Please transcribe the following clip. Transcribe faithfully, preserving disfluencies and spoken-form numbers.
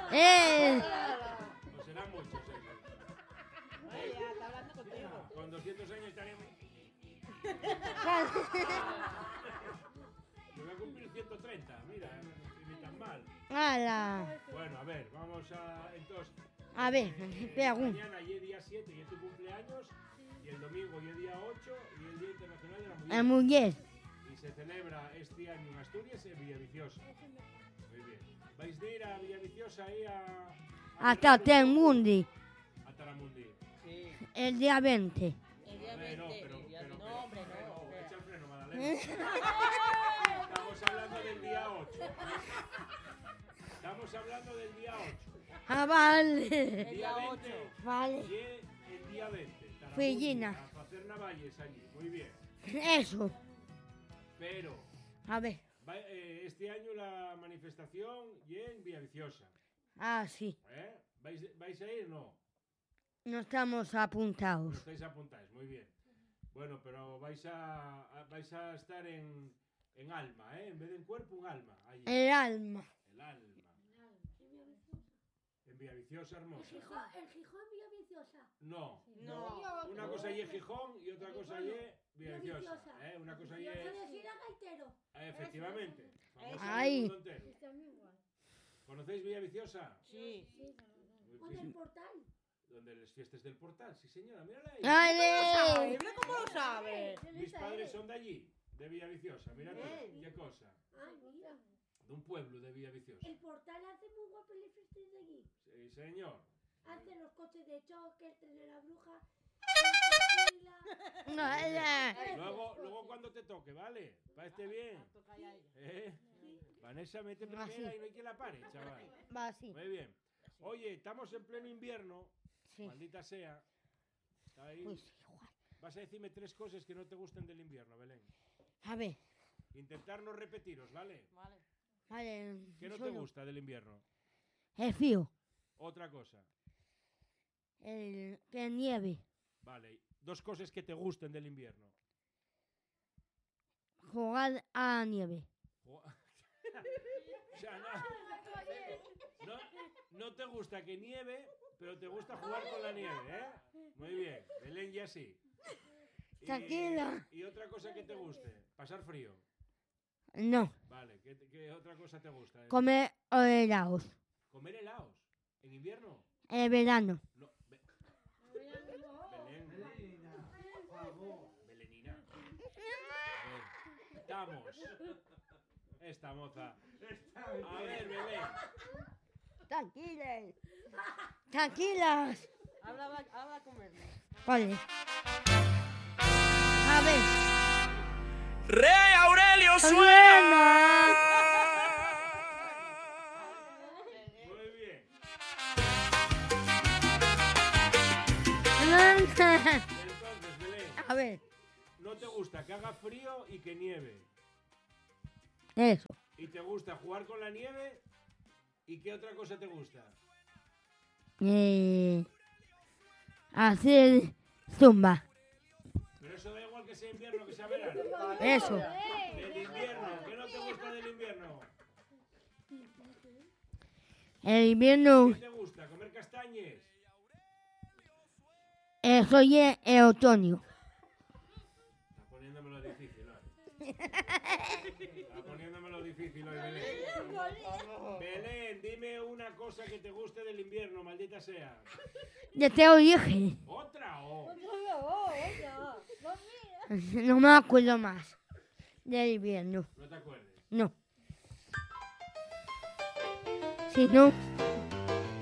Eh. Pues serán muchos ellos. Ay, ya, está hablando contigo. Con doscientos años estaríamos... Me voy a cumplir ciento treinta, mira, ni tan mal. ¡Hala! Bueno, a ver, vamos a... Entonces... A ver, eh, espera, un- mañana y el día siete y es tu cumpleaños, y el domingo y el día ocho y el Día Internacional de la Mujer. La mujer. Y se celebra este año en Asturias, en Villaviciosa. Muy bien. ¿Vais a ir a Villaviciosa ahí a... a Hasta celebrar un poco? Taramundi. A Taramundi. Sí. El día veinte. El día Hombre, no, veinte. pero, el día- pero, no, pero, hombre, pero, no. echa el freno, Madalena. Estamos hablando del día ocho. Estamos hablando del día ocho. Ah, vale. El Día día veinte. ocho. Vale. Y el día veinte. Taramundi, Fellina. A hacer navalles allí. Muy bien. Eso. Pero A ver. va- eh, este año la manifestación y en Villaviciosa. Ah, sí. ¿Eh? ¿Vais, ¿Vais a ir? No. No estamos No apuntados. estáis apuntados. Muy bien. Bueno, pero vais a, a- vais a estar en, en alma, ¿eh? En vez de en cuerpo, un alma. Allí. El alma. El alma. En Villaviciosa, hermosa. ¿En Gijón, Villaviciosa? No. No. Una cosa y es Gijón y otra cosa y es Villaviciosa. Villaviciosa. ¿Eh? Una cosa y es... ¿Puedes ir a Gaitero? Eh, efectivamente. Famosa Ay. del mundo entero. Está muy igual. ¿Conocéis Villaviciosa? Sí. Muy ¿O bien. del portal? Donde las fiestas del portal. Sí, señora, mírala ahí. ¡Ale! Mira cómo lo sabes. Mis padres son de allí, de Villaviciosa. Mira tú, Bien. qué cosa. Ay, mira. De un pueblo de Villaviciosa. El portal hace muy guapo el fiestas de allí. Sí, señor. Hace los coches de choque, el tren de la bruja. No, ella. Luego, luego cuando te toque, ¿vale? Para este bien. Toca ya ella. ¿Eh? Vanessa, mete Ah, primera sí. y no hay quien la pare, chaval. Va así. Muy bien. Oye, estamos en pleno invierno. Sí. Maldita sea. Está ahí. Pues igual. Vas a decirme tres cosas que no te gustan del invierno, Belén. A ver. Intentar no repetiros, ¿vale? Vale. Vale. ¿Qué no te solo. gusta del invierno? El frío. Otra cosa. El que nieve. Vale. Dos cosas que te gusten del invierno. Jugar a la nieve. Jo- O sea, no, no, no te gusta que nieve, pero te gusta jugar con la nieve, ¿eh? Muy bien, Belén ya sí. Y- Tranquila. Y otra cosa que te guste, pasar frío. No. Vale, ¿qué, qué otra cosa te gusta? Comer helados. ¿Comer helados? ¿En invierno? En verano. No. Be- Belén. Belenina. A ver, estamos. Esta moza. A ver, Belén. Tranquilas. Tranquilas. Habla, habla, habla con él. Vale. A ver. Rey Aurelio Suena. Muy bien. Suena. Entonces, Belén, A ver. no te gusta que haga frío y que nieve. Eso. ¿Y te gusta jugar con la nieve? ¿Y qué otra cosa te gusta? Eh, hacer zumba. Pero eso da igual que sea invierno que sea verano. Eso. Del invierno, ¿qué no te gusta del invierno? El invierno. ¿Qué te gusta? ¿Comer castañes? Eso es el otoño. Está poniéndomelo difícil hoy. Está poniéndomelo difícil hoy, Belén. Belén, dime una cosa que te guste del invierno, maldita sea. Ya te lo dije. ¿Otra o? No me acuerdo más del invierno. No te acuerdes. No. Si no,